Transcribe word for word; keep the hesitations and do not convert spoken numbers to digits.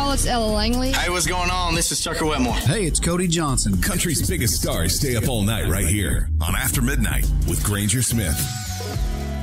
y'all. It's Ella Langley. Hey, what's going on? This is Tucker Wetmore. Hey, it's Cody Johnson. Country's biggest stars stay up all night right here on After Midnight with Granger Smith.